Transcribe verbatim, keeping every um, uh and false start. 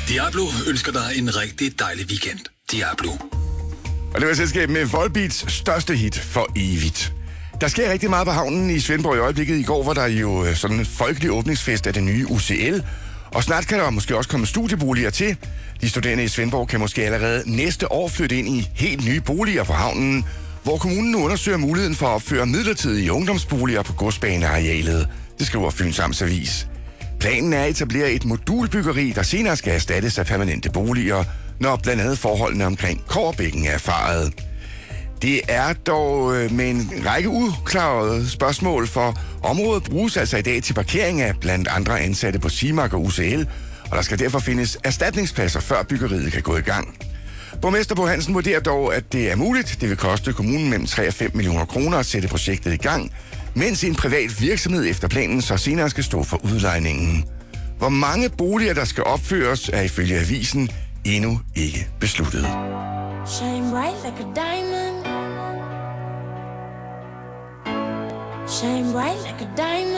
Diablo ønsker dig en rigtig dejlig weekend. Diablo. Og det var selskab med Volbeats største hit for evigt. Der sker rigtig meget på havnen i Svendborg i øjeblikket. I går var der jo sådan en folkelig åbningsfest af det nye U C L. Og snart kan der måske også komme studieboliger til. De studerende i Svendborg kan måske allerede næste år flytte ind i helt nye boliger på havnen, hvor kommunen nu undersøger muligheden for at opføre midlertidige ungdomsboliger på godsbanearealet. Det skriver Fyns Amts Avis. Planen er at etablere et modulbyggeri, der senere skal erstattes af permanente boliger, når blandt andet forholdene omkring Kårbækken er erfaret. Det er dog med en række uklarede spørgsmål, for området bruges altså i dag til parkering af blandt andre ansatte på Simac og U C L, og der skal derfor findes erstatningspladser, før byggeriet kan gå i gang. Borgmester Bo Hansen vurderer dog, at det er muligt. Det vil koste kommunen mellem tre og fem millioner kroner at sætte projektet i gang, mens en privat virksomhed efter planen så senere skal stå for udlejningen. Hvor mange boliger, der skal opføres, er ifølge avisen endnu ikke besluttet. Shine bright like a diamond. Shine bright like a diamond.